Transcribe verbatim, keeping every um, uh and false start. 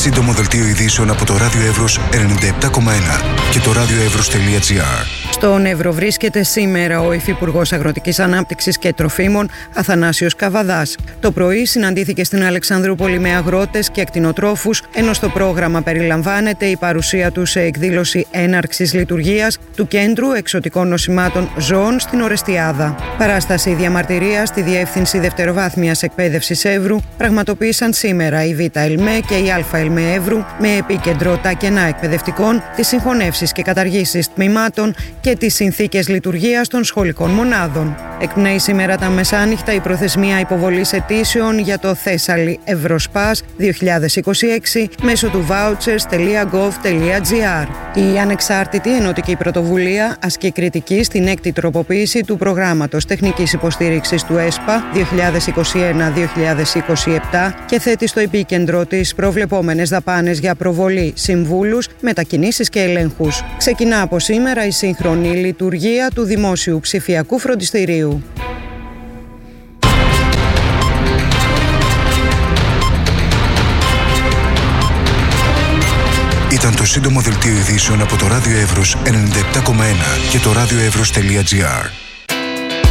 Σύντομο δελτίο ειδήσεων από το Ράδιο Εύρος ενενήντα επτά κόμμα ένα και το radioevros.gr. Στον Εύρο βρίσκεται σήμερα ο Υφυπουργός Αγροτικής Ανάπτυξης και Τροφίμων Αθανάσιος Καβαδάς. Το πρωί συναντήθηκε στην Αλεξανδρούπολη με αγρότες και κτηνοτρόφους, ενώ στο πρόγραμμα περιλαμβάνεται η παρουσία του σε εκδήλωση έναρξης λειτουργίας του Κέντρου Εξωτικών Νοσημάτων Ζώων στην Ορεστιάδα. Παράσταση διαμαρτυρίας στη Διεύθυνση Δευτεροβάθμιας Εκπαίδευσης Εύρου πραγματοποίησαν σήμερα η Β' ΕΛΜΕ και η Α' ΕΛΜΕ Εύρου, με επίκεντρο τα κενά εκπαιδευτικών, τις συγχωνεύσεις και καταργήσεις τμήματων και τις συνθήκες λειτουργίας των σχολικών μονάδων. Εκπνέει σήμερα τα μεσάνυχτα η προθεσμία υποβολής αιτήσεων για το Θέσσαλι Ευρωσπάς δύο χιλιάδες είκοσι έξι μέσω του vouchers τελεία gov τελεία gr. Η ανεξάρτητη ενωτική πρωτοβουλία ασκεί κριτική στην έκτη τροποποίηση του προγράμματος τεχνικής υποστήριξης του ΕΣΠΑ δύο χιλιάδες είκοσι ένα δύο χιλιάδες είκοσι επτά και θέτει στο επίκεντρο τις προβλεπόμενες δαπάνες για προβολή, συμβούλους, μετακινήσεις και ελέγχους. Ξεκινά από σήμερα η σύγχρονη λειτουργία του Δημόσιου Ψηφιακού Φροντιστηρίου. Ήταν το σύντομο δελτίο ειδήσεων από το Ράδιο Εύρος ενενήντα επτά κόμμα ένα και το radioevros.gr.